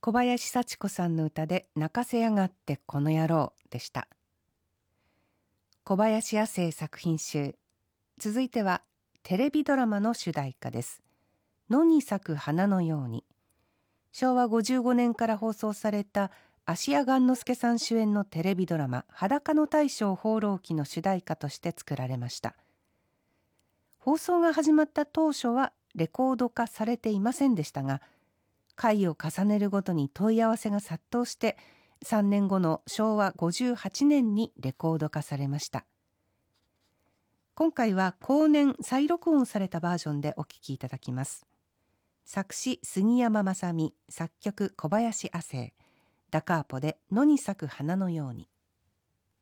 小林幸子さんの歌で泣かせやがってこの野郎でした。小林亜星作品集。続いてはテレビドラマの主題歌です。野に咲く花のように。昭和55年から放送された芦屋雁之助さん主演のテレビドラマ裸の大将放浪記の主題歌として作られました。放送が始まった当初はレコード化されていませんでしたが、回を重ねるごとに問い合わせが殺到して3年後の昭和58年にレコード化されました。今回は後年再録音されたバージョンでお聴きいただきます。作詞杉山正美、作曲小林亜星、ダカーポで野に咲く花のように。